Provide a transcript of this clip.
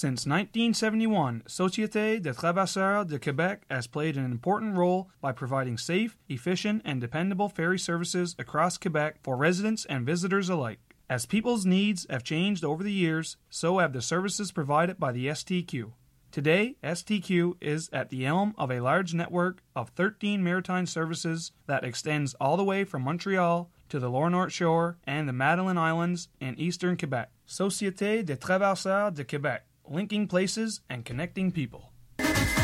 Since 1971, Société des Traversiers de Québec has played an important role by providing safe, efficient, and dependable ferry services across Quebec for residents and visitors alike. As people's needs have changed over the years, so have the services provided by the STQ. Today, STQ is at the helm of a large network of 13 maritime services that extends all the way from Montreal to the Lower North Shore and the Madeline Islands in eastern Quebec. Société des Traversiers de Québec, linking places and connecting people.